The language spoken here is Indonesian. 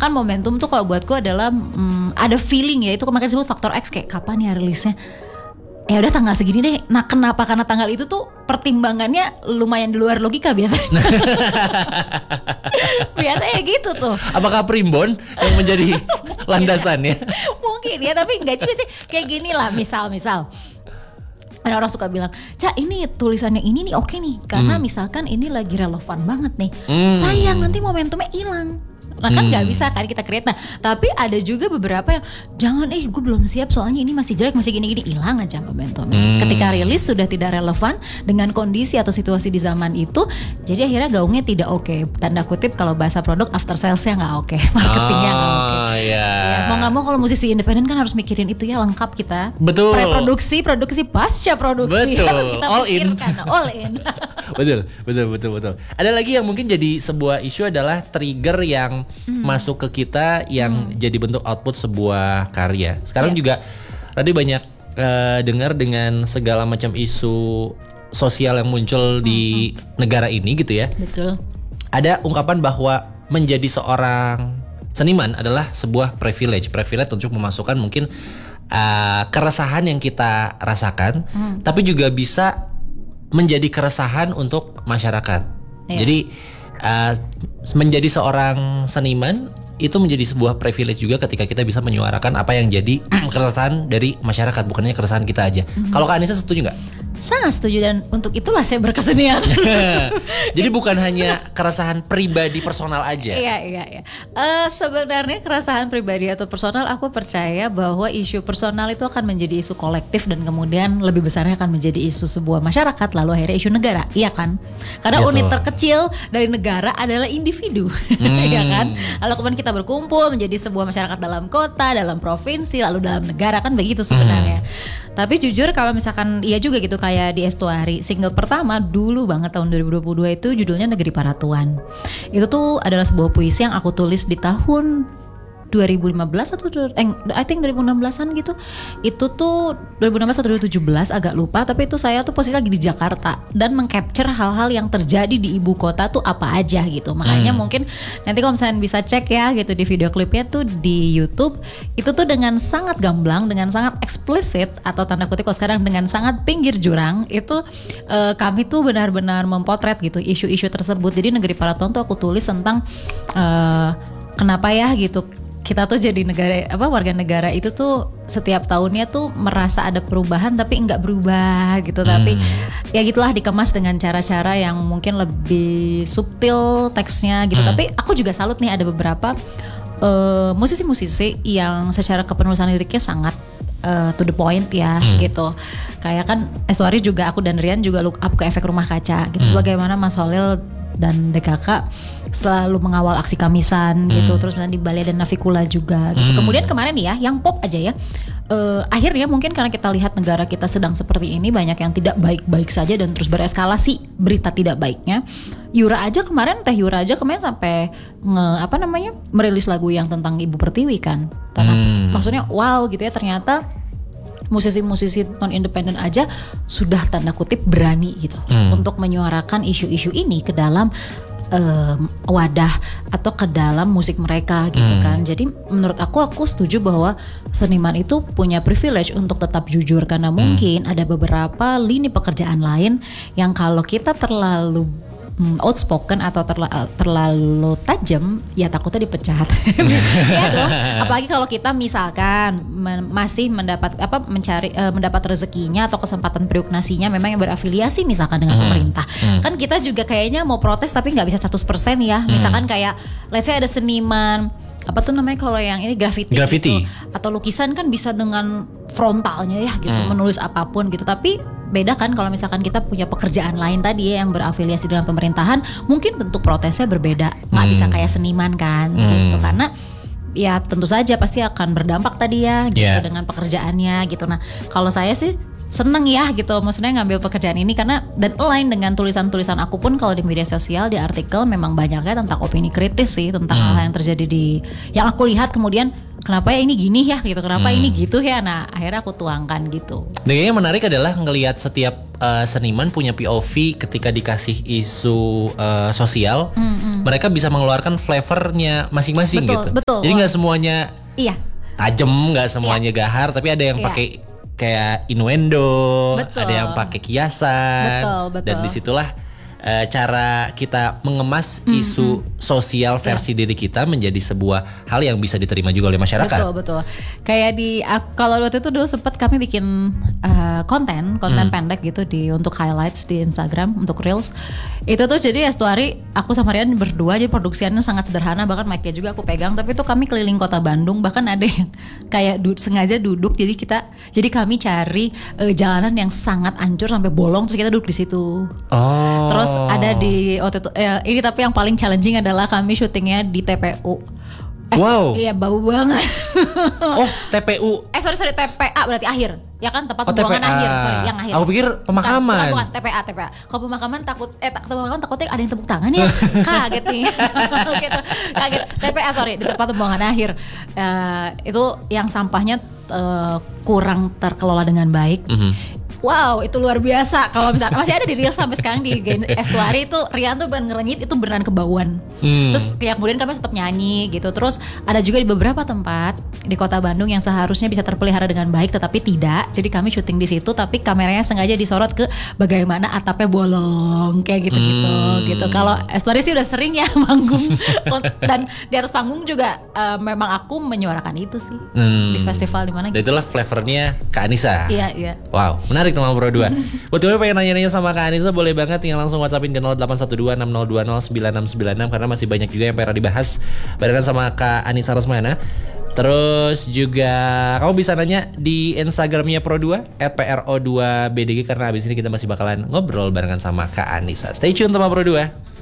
kan momentum tuh kalau buatku adalah ada feeling ya, itu makanya disebut faktor X, kayak kapan ya rilisnya. Ya udah tanggal segini deh. Nah kenapa? Karena tanggal itu tuh pertimbangannya lumayan di luar logika biasanya. Biasanya gitu tuh. Apakah primbon yang menjadi landasannya? Mungkin ya, tapi enggak juga sih. Kayak gini lah, misal ada orang suka bilang, Cak ini tulisannya ini nih oke nih, karena misalkan ini lagi relevan banget nih. Sayang nanti momentumnya hilang. Nah kan gak bisa kan kita create. Nah tapi ada juga beberapa yang jangan gue belum siap soalnya ini masih jelek, masih gini-gini, hilang aja momentumnya. Ketika rilis sudah tidak relevan dengan kondisi atau situasi di zaman itu, jadi akhirnya gaungnya tidak oke. Tanda kutip kalau bahasa produk, after salesnya gak oke, marketingnya gak oke. Ya, mau gak mau kalau musisi independen kan harus mikirin itu ya, lengkap kita. Betul. Pre-produksi, produksi, pasca produksi. Betul. Harus kita pikirkan. All in. Betul. Ada lagi yang mungkin jadi sebuah isu adalah trigger yang masuk ke kita yang jadi bentuk output sebuah karya. Sekarang juga tadi banyak dengar dengan segala macam isu sosial yang muncul di negara ini gitu ya. Betul. Ada ungkapan bahwa menjadi seorang seniman adalah sebuah privilege untuk memasukkan mungkin keresahan yang kita rasakan, tapi juga bisa menjadi keresahan untuk masyarakat. Jadi menjadi seorang seniman itu menjadi sebuah privilege juga ketika kita bisa menyuarakan apa yang jadi keresahan dari masyarakat, bukannya keresahan kita aja. Kalau Kak Anissa setuju nggak? Sangat setuju, dan untuk itulah saya berkesenian. Jadi bukan hanya keresahan pribadi personal aja. Iya. Sebenarnya keresahan pribadi atau personal, aku percaya bahwa isu personal itu akan menjadi isu kolektif dan kemudian lebih besarnya akan menjadi isu sebuah masyarakat, lalu akhirnya isu negara, iya kan? Karena unit terkecil dari negara adalah individu, ya kan? Lalu kemudian kita berkumpul menjadi sebuah masyarakat dalam kota, dalam provinsi, lalu dalam negara, kan begitu sebenarnya. Tapi jujur kalau misalkan iya juga gitu, kayak di Estuari, single pertama dulu banget tahun 2022 itu judulnya Negeri Para Tuan. Itu tuh adalah sebuah puisi yang aku tulis di tahun 2015 atau I think 2016an gitu. Itu tuh 2016 atau 2017 agak lupa, tapi itu saya tuh posisi lagi di Jakarta dan mengcapture hal-hal yang terjadi di ibu kota tuh apa aja gitu. Makanya mungkin nanti kalau misalnya bisa cek ya gitu di video klipnya tuh di YouTube, itu tuh dengan sangat gamblang, dengan sangat eksplisit atau tanda kutip kalau sekarang dengan sangat pinggir jurang itu kami tuh benar-benar mempotret gitu isu-isu tersebut. Jadi Negeri Para Tuan tuh aku tulis tentang kenapa ya gitu kita tuh jadi warga negara itu tuh setiap tahunnya tuh merasa ada perubahan tapi enggak berubah gitu. Tapi ya gitulah, dikemas dengan cara-cara yang mungkin lebih subtil teksnya gitu. Tapi aku juga salut nih, ada beberapa musisi-musisi yang secara kepenulisan liriknya sangat to the point ya gitu. Kayak kan Estuari juga, aku dan Rian juga look up ke Efek Rumah Kaca gitu. Bagaimana Mas Holil dan DKK selalu mengawal aksi Kamisan gitu. Terus nanti Balea dan Navikula juga gitu. Kemudian kemarin ya, yang pop aja ya, akhirnya mungkin karena kita lihat negara kita sedang seperti ini, banyak yang tidak baik-baik saja dan terus bereskalasi berita tidak baiknya. Teh Yura aja kemarin sampai merilis lagu yang tentang Ibu Pertiwi kan. Maksudnya wow gitu ya, ternyata musisi-musisi non-independen aja sudah tanda kutip berani gitu untuk menyuarakan isu-isu ini ke dalam wadah atau ke dalam musik mereka gitu kan. Jadi menurut aku setuju bahwa seniman itu punya privilege untuk tetap jujur, karena mungkin ada beberapa lini pekerjaan lain yang kalau kita terlalu outspoken atau terlalu tajam, ya takutnya dipecat. Ya dong. Apalagi kalau kita misalkan masih mendapat rezekinya atau kesempatan periuk nasinya memang yang berafiliasi misalkan dengan pemerintah. Kan kita juga kayaknya mau protes tapi nggak bisa 100% ya. Misalkan kayak let's say ada seniman kalau yang ini graffiti. Gitu, atau lukisan kan bisa dengan frontalnya ya gitu, menulis apapun gitu. Tapi beda kan kalau misalkan kita punya pekerjaan lain tadi ya, yang berafiliasi dengan pemerintahan, mungkin bentuk protesnya berbeda, nggak bisa kayak seniman kan gitu, karena ya tentu saja pasti akan berdampak tadi ya gitu dengan pekerjaannya gitu. Nah kalau saya sih seneng ya gitu, maksudnya ngambil pekerjaan ini karena dan align dengan tulisan-tulisan aku pun kalau di media sosial, di artikel memang banyaknya tentang opini kritis sih, tentang hal yang terjadi yang aku lihat kemudian kenapa ya ini gini ya gitu, kenapa ini gitu ya. Nah akhirnya aku tuangkan gitu. Dan kayaknya menarik adalah ngelihat setiap seniman punya POV ketika dikasih isu sosial, mereka bisa mengeluarkan flavornya masing-masing Betul, gitu. betul. Jadi nggak semuanya Iya. tajem, nggak semuanya gahar, tapi ada yang Iya. pakai kayak innuendo, Betul. ada yang pakai kiasan, Betul. dan disitulah cara kita mengemas isu sosial versi diri kita menjadi sebuah hal yang bisa diterima juga oleh masyarakat. Betul. Kayak kalau waktu itu dulu sempat kami bikin konten pendek gitu untuk highlights di Instagram, untuk reels. Itu tuh jadi story aku sama Rian berdua, jadi produksiannya sangat sederhana, bahkan mic-nya juga aku pegang, tapi itu kami keliling kota Bandung, bahkan ada yang kayak sengaja duduk, jadi kami cari jalanan yang sangat hancur sampai bolong, terus kita duduk di situ. Oh. Terus ada di waktu itu ini, tapi yang paling challenging adalah kami syutingnya di TPU. Wow. Iya, bau banget. Oh, TPU. Sorry, TPA berarti akhir. Ya kan, tempat Oh, pembuangan TPA. akhir. Sorry, yang akhir. Aku pikir pemakaman. Bukan, TPA. Kalau pemakaman takutnya ada yang tepuk tangan ya. Kaget nih. Gitu. Kaget. TPA, sorry, di tempat pembuangan akhir. Itu yang sampahnya kurang terkelola dengan baik. Wow, itu luar biasa. Kalau misalnya masih ada di reels sampai sekarang di Estuary itu, Rian tuh beneran ngerenyit, itu beneran kebauan. Terus kayak kemudian kami tetap nyanyi gitu. Terus ada juga di beberapa tempat di kota Bandung yang seharusnya bisa terpelihara dengan baik tetapi tidak. Jadi kami syuting di situ, tapi kameranya sengaja disorot ke bagaimana atapnya bolong kayak gitu-gitu gitu. Kalau Estuary sih udah sering ya manggung dan di atas panggung juga memang aku menyuarakan itu sih di festival di mana. Dan itulah flavornya Kak Anissa. Iya. Wow, menarik teman Bro 2. Buat gue pengen nanya-nanya sama Kak Anissa, boleh banget yang langsung WhatsAppin ke 081260209696 karena masih banyak juga yang pengen dibahas barengan sama Kak Anissa Rosmana. Terus juga kamu bisa nanya di Instagramnya Pro2 @pro2bdg karena abis ini kita masih bakalan ngobrol barengan sama Kak Anissa. Stay tune teman Pro2.